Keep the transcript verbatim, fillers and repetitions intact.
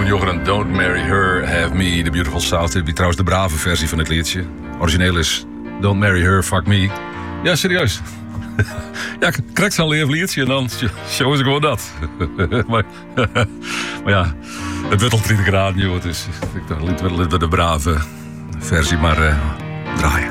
Jocheren, Don't Marry Her, Have Me, The Beautiful South. Dit is trouwens de brave versie van het liedje. Origineel is Don't Marry Her, Fuck Me. Ja, serieus. Ja, krijg zo'n leer liedje en dan show ze gewoon dat. maar, maar ja, het werd al twintig graden, joh. Dus ik dacht, liet wel de brave versie maar uh, draaien.